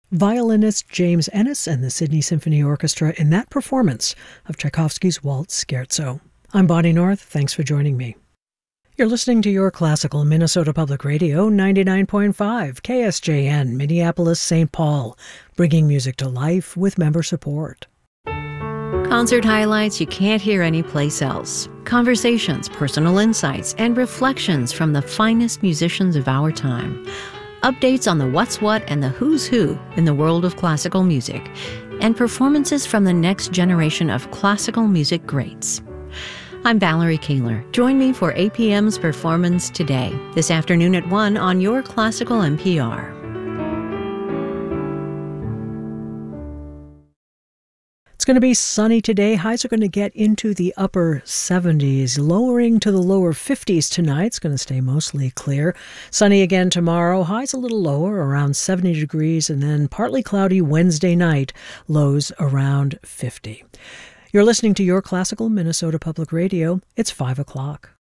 violinist James Ennis and the Sydney Symphony Orchestra in that performance of Tchaikovsky's Waltz Scherzo. I'm Bonnie North. Thanks for joining me. You're listening to Your Classical Minnesota Public Radio, 99.5 KSJN, Minneapolis, St. Paul, bringing music to life with member support. Concert highlights you can't hear anyplace else. Conversations, personal insights, and reflections from the finest musicians of our time. Updates on the what's what and the who's who in the world of classical music. And performances from the next generation of classical music greats. I'm Valerie Kaler. Join me for APM's Performance Today, this afternoon at 1 on Your Classical NPR. It's going to be sunny today. Highs are going to get into the upper 70s, lowering to the lower 50s tonight. It's going to stay mostly clear. Sunny again tomorrow. Highs a little lower, around 70 degrees, and then partly cloudy Wednesday night, lows around 50. You're listening to Your Classical Minnesota Public Radio. It's 5 o'clock.